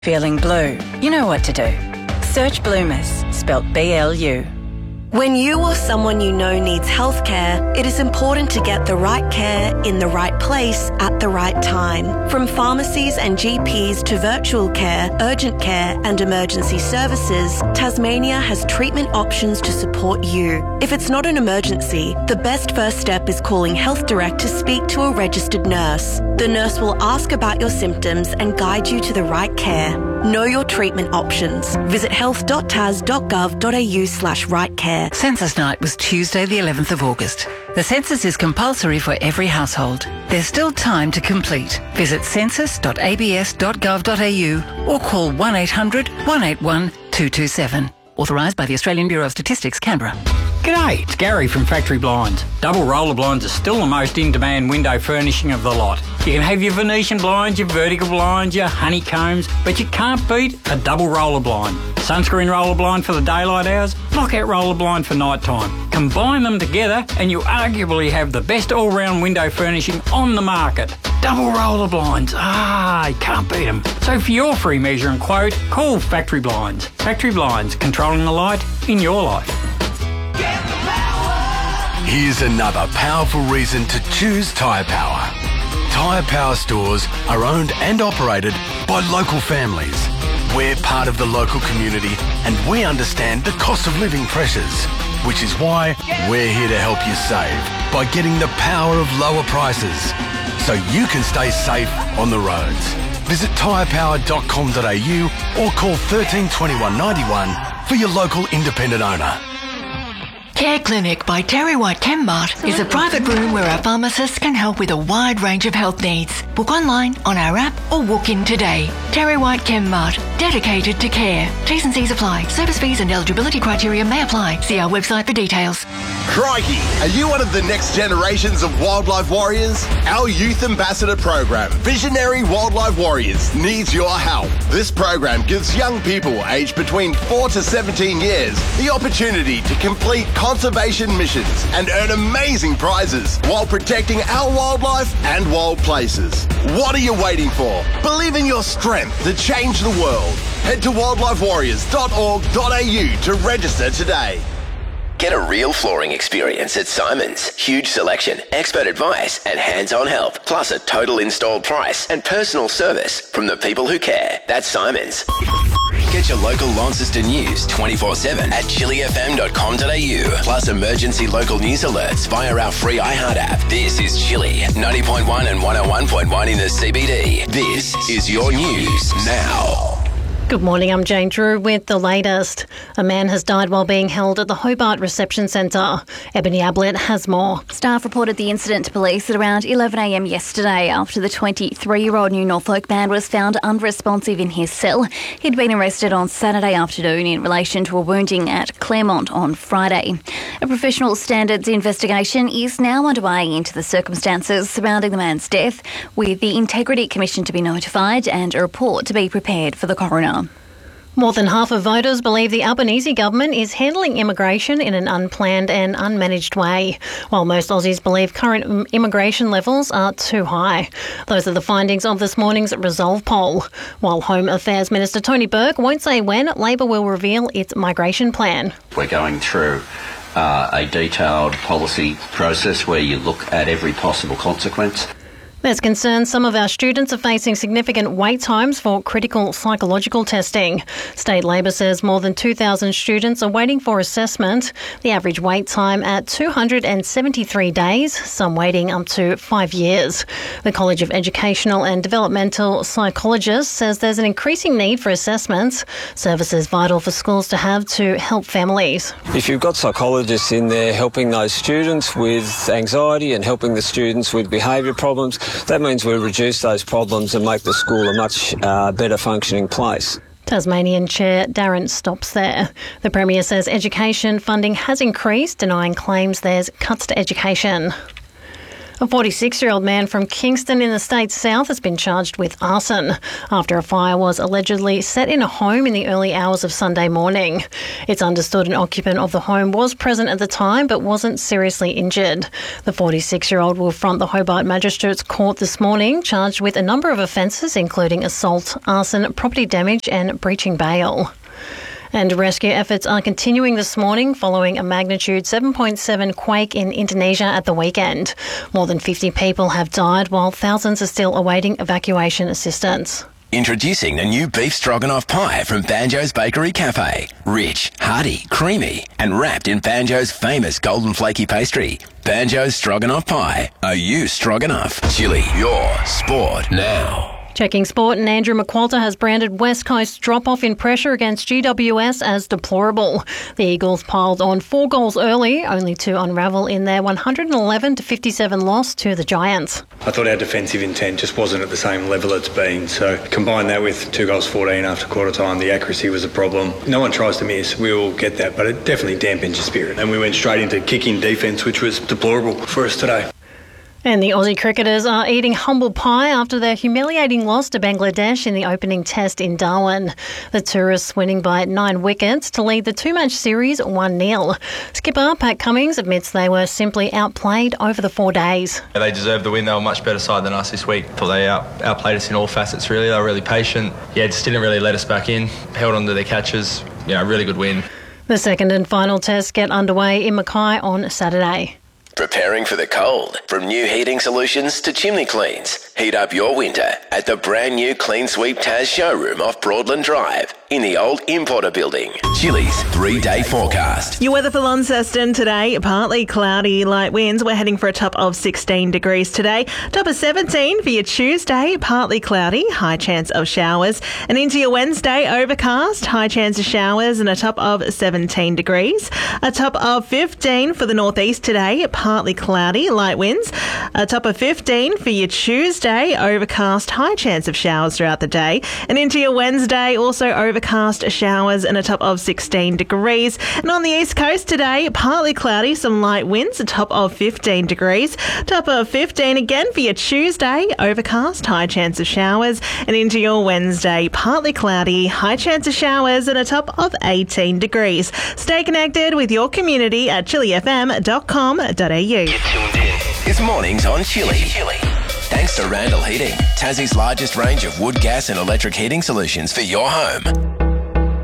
Feeling blue? You know what to do. Search Bloomers, spelt B-L-U. When you or someone you know needs healthcare, it is important to get the right care in the right place at the right time. From pharmacies and GPs to virtual care, urgent care and emergency services, Tasmania has treatment options to support you. If it's not an emergency, the best first step is calling Health Direct to speak to a registered nurse. The nurse will ask about your symptoms and guide you to the right care. Know your treatment options. Visit health.tas.gov.au/right care. Census Night was Tuesday the 11th of August. The census is compulsory for every household. There's still time to complete. Visit census.abs.gov.au or call 1800 181 227. Authorised by the Australian Bureau of Statistics, Canberra. G'day, it's Gary from Factory Blinds. Double roller blinds are still the most in-demand window furnishing of the lot. You can have your Venetian blinds, your vertical blinds, your honeycombs, but you can't beat a double roller blind. Sunscreen roller blind for the daylight hours, knockout roller blind for night time. Combine them together and you arguably have the best all-round window furnishing on the market. Double roller blinds, you can't beat them. So for your free measure and quote, call Factory Blinds. Factory Blinds, controlling the light in your life. Here's another powerful reason to choose Tyre Power. Tyre Power stores are owned and operated by local families. We're part of the local community and we understand the cost of living pressures, which is why we're here to help you save by getting the power of lower prices so you can stay safe on the roads. Visit tyrepower.com.au or call 13 21 91 for your local independent owner. Care Clinic by Terry White Chemmart is a private room where our pharmacists can help with a wide range of health needs. Book online, on our app or walk in today. Terry White Chemmart, dedicated to care. T's and C's apply. Service fees and eligibility criteria may apply. See our website for details. Crikey! Are you one of the next generations of wildlife warriors? Our Youth Ambassador program, Visionary Wildlife Warriors, needs your help. This program gives young people aged between 4 to 17 years the opportunity to complete conservation missions and earn amazing prizes while protecting our wildlife and wild places. What are you waiting for? Believe in your strength to change the world. Head to wildlifewarriors.org.au to register today. Get a real flooring experience at Simons. Huge selection, expert advice and hands-on help, plus a total installed price and personal service from the people who care. That's Simons. Get your local Launceston news 24/7 at chillyfm.com.au, plus emergency local news alerts via our free iHeart app. This is Chilly, 90.1 and 101.1 in the CBD. This is your news now. Good morning, I'm Jane Drew with the latest. A man has died while being held at the Hobart Reception Centre. Ebony Ablett has more. Staff reported the incident to police at around 11am yesterday after the 23-year-old New Norfolk man was found unresponsive in his cell. He'd been arrested on Saturday afternoon in relation to a wounding at Claremont on Friday. A professional standards investigation is now underway into the circumstances surrounding the man's death, with the Integrity Commission to be notified and a report to be prepared for the coroner. More than half of voters believe the Albanese government is handling immigration in an unplanned and unmanaged way, while most Aussies believe current immigration levels are too high. Those are the findings of this morning's Resolve poll, while Home Affairs Minister Tony Burke won't say when Labor will reveal its migration plan. We're going through a detailed policy process where you look at every possible consequence. There's concern some of our students are facing significant wait times for critical psychological testing. State Labor says more than 2,000 students are waiting for assessment, the average wait time at 273 days, some waiting up to 5 years. The College of Educational and Developmental Psychologists says there's an increasing need for assessments, services vital for schools to have to help families. If you've got psychologists in there helping those students with anxiety and helping the students with behaviour problems, that means we reduce those problems and make the school a much better functioning place. Tasmanian Chair Darren stops there. The Premier says education funding has increased, denying claims there's cuts to education. A 46-year-old man from Kingston in the state's south has been charged with arson after a fire was allegedly set in a home in the early hours of Sunday morning. It's understood an occupant of the home was present at the time but wasn't seriously injured. The 46-year-old will front the Hobart Magistrates Court this morning, charged with a number of offences including assault, arson, property damage and breaching bail. And rescue efforts are continuing this morning following a magnitude 7.7 quake in Indonesia at the weekend. More than 50 people have died while thousands are still awaiting evacuation assistance. Introducing the new beef stroganoff pie from Banjo's Bakery Cafe. Rich, hearty, creamy, and wrapped in Banjo's famous golden flaky pastry. Banjo's Stroganoff Pie. Are you stroganoff? Chili, your sport now. Checking sport, and Andrew McQualter has branded West Coast's drop-off in pressure against GWS as deplorable. The Eagles piled on 4 goals early, only to unravel in their 111-57 loss to the Giants. I thought our defensive intent just wasn't at the same level it's been. So combine that with 2 goals 14 after quarter time, the accuracy was a problem. No one tries to miss, we all get that, but it definitely dampens your spirit. And we went straight into kicking defence, which was deplorable for us today. And the Aussie cricketers are eating humble pie after their humiliating loss to Bangladesh in the opening test in Darwin. The tourists winning by 9 wickets to lead the 2-match series 1-0. Skipper Pat Cummins admits they were simply outplayed over the 4 days. They deserved the win. They were a much better side than us this week. Thought they outplayed us in all facets, really. They were really patient. Just didn't really let us back in. Held on to their catches. Really good win. The second and final tests get underway in Mackay on Saturday. Preparing for the cold. From new heating solutions to chimney cleans. Heat up your winter at the brand new Clean Sweep Taz showroom off Broadland Drive in the old Importer building. Chili's 3-day forecast. Your weather for Launceston today, partly cloudy, light winds. We're heading for a top of 16 degrees today. Top of 17 for your Tuesday, partly cloudy, high chance of showers. And into your Wednesday, overcast, high chance of showers and a top of 17 degrees. A top of 15 for the northeast today, partly cloudy, light winds. A top of 15 for your Tuesday, overcast, high chance of showers throughout the day. And into your Wednesday, also overcast showers and a top of 16 degrees. And on the east coast today, partly cloudy, some light winds, a top of 15 degrees. Top of 15 again for your Tuesday, overcast, high chance of showers. And into your Wednesday, partly cloudy, high chance of showers and a top of 18 degrees. Stay connected with your community at chilifm.com.au. You're tuned in. It's mornings on Chili. Thanks to Randall Heating, Tassie's largest range of wood, gas and electric heating solutions for your home.